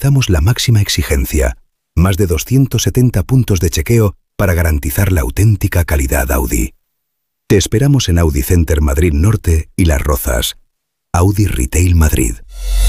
garantizamos la máxima exigencia. Más de 270 puntos de chequeo para garantizar la auténtica calidad Audi. Te esperamos en Audi Center Madrid Norte y Las Rozas. Audi Retail Madrid.